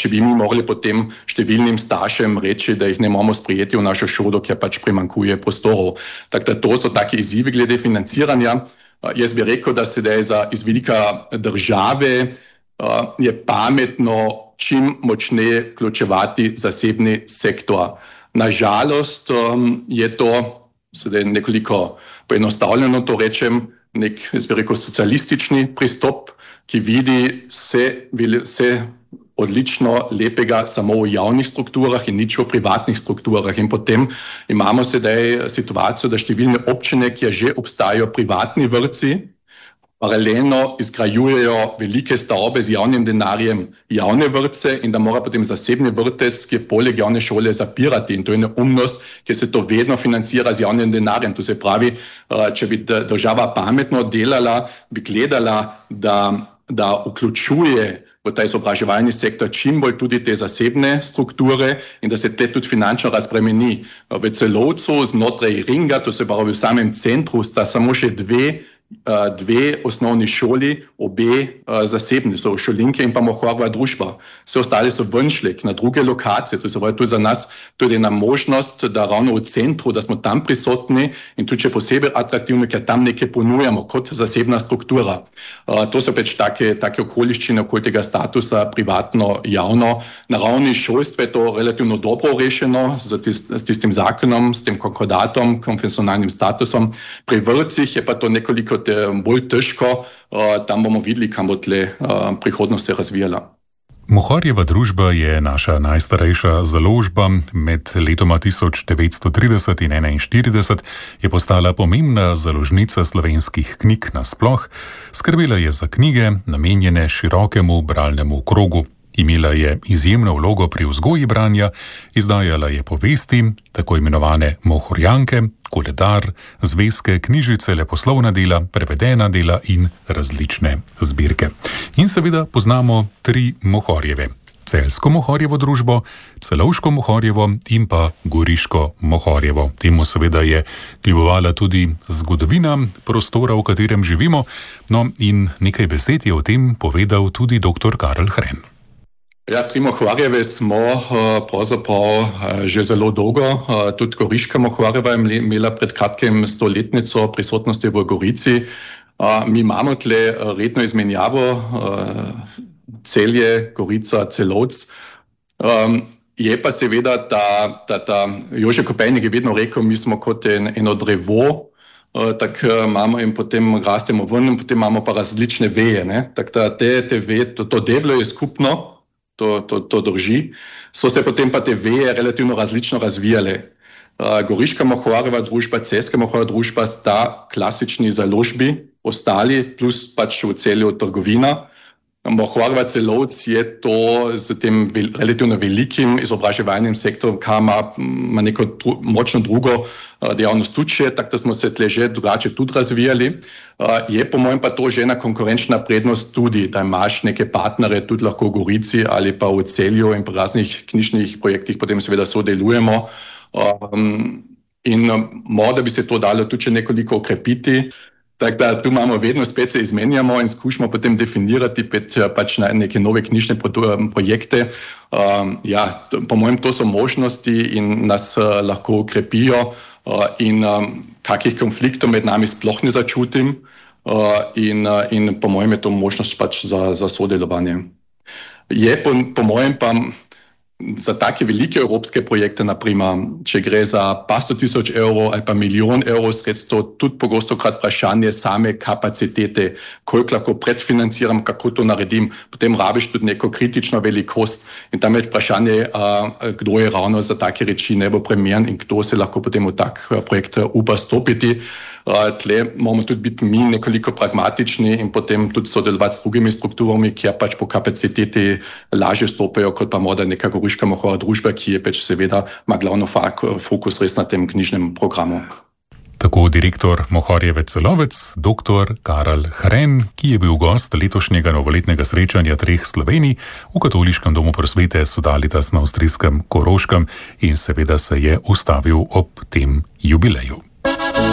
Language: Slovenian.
če bi mi mogli potem številnim staršem reči, da jih ne moramo sprejeti v našo šolo, ker pač primanjkuje prostorov. Tako da to so taki izzivi glede financiranja. Jaz bi rekel, da sedaj iz vidika države je pametno čim močneje vključevati zasebni sektor. Nažalost je to, sedaj nekoliko poenostavljeno to rečem, jaz bi rekel, socialistični pristop, ki vidi vse odlično lepega samo v javnih strukturah in nič v privatnih strukturah. In potem imamo sedaj situacijo, da številne občine, kjer že obstajajo privatni vrtci, paralelno izgrajujejo velike stavbe z javnim denarjem javne vrtce in da mora potem zasebni vrtec, ki je poleg javne šole, zapirati. In to je neumnost, ker se to vedno financira z javnim denarjem. To se pravi, če bi država pametno delala, bi gledala, da vključuje v ta izobraževalni sektor čim bolj tudi te zasebne strukture in da se te tudi finančno razbremeni. V Celovcu znotraj ringa, to se pravi v samem centru, sta samo še dve osnovni šoli, obe zasebni, so Šolinke in pa Mohorjeva družba. Vse ostale so ven šli na druge lokacije. To se pravi, to je za nas tudi ena možnost, da ravno v centru, da smo tam prisotni in tudi še posebej atraktivni, ker tam nekaj ponujamo kot zasebna struktura. To so pač take okoliščine okoli tega statusa privatno, javno. Na ravni šolstva je to relativno dobro rešeno s tistim zakonom, s tem konkordatom, konfesionalnim statusom. Pri vrtcih je pa to nekoliko bolj težko, tam bomo videli, kam bo prihodnost se razvijala. Mohorjeva družba je naša najstarejša založba. Med letoma 1930 in 1941 je postala pomembna založnica slovenskih knjig nasploh. Skrbela je za knjige, namenjene širokemu bralnemu krogu. Imela je izjemno vlogo pri vzgoji branja, izdajala je povesti, tako imenovane mohorjanke, koledar, zvezke, knjižice, leposlovna dela, prevedena dela in različne zbirke. In seveda poznamo 3 Mohorjeve. Celjsko Mohorjevo družbo, Celovško Mohorjevo in pa Goriško Mohorjevo. Temu seveda je ljubovala tudi zgodovina prostora, v katerem živimo. No in nekaj besed je o tem povedal tudi dr. Karel Hren. Ja, 3 Mohorjeve smo pravzaprav že zelo dolgo. Tudi Goriška Mohorjeva je imela pred kratkim 100-letnico prisotnosti v Gorici. Mi imamo tle redno izmenjavo Celje, Gorica, Celovc. Je pa seveda ta Jože Kopejnik je vedno rekel, mi smo kot eno drevo, tako imamo in potem rastemo ven in potem imamo pa različne veje. Tako da te veje, to deblo je skupno, to drži, so se potem pa te veje relativno različno razvijale. Goriška Mohorjeva družba, Celjska Mohorjeva družba sta klasični založbi ostali, plus pač v Celju trgovina. Mohorjeva Celovc je to z tem relativno velikim izobraževalnim sektorom, ki ima neko močno drugo dejavnost tudi še, tako da smo se tle že drugače tudi razvijali. Je po mojem pa to že ena konkurenčna prednost tudi, da imaš neke partnere tudi lahko v Gorici ali pa v Celju in pri raznih knjižnih projektih potem seveda sodelujemo. In morda bi se to dalo tudi še nekoliko okrepiti. Tako da tu imamo vedno spet se izmenjamo in skušamo potem definirati pač neke nove knjižne projekte. Ja, po mojem to so možnosti in nas lahko okrepijo in kakih konfliktov med nami sploh ne začutim in po mojem je to možnost pač za sodelovanje. Je po mojem pa za take velike evropske projekte, naprimer, če gre za pa 100 000 evrov ali pa 1 milijon evrov sredstev, tudi pogosto krat vprašanje same kapacitete, koliko lahko predfinanciram, kako to naredim, potem rabiš tudi neko kritično velikost in tam je vprašanje, kdo je ravno za take reči najbolj primeren in kdo se lahko potem v tak projekt upa stopiti. Tle moramo tudi biti mi nekoliko pragmatični in potem tudi sodelovati s drugimi strukturami, kjer pač po kapaciteti lažje stopajo, kot pa morda neka Goriška Mohorjeva družba, ki je pač seveda ima glavno fokus res na tem knjižnem programu. Tako direktor Mohorjeve Celovec, dr. Karel Hren, ki je bil gost letošnjega novoletnega srečanja 3 Slovenij v Katoliškem domu prosvete Sodalitas na avstrijskem Koroškem in seveda se je ustavil ob tem jubileju.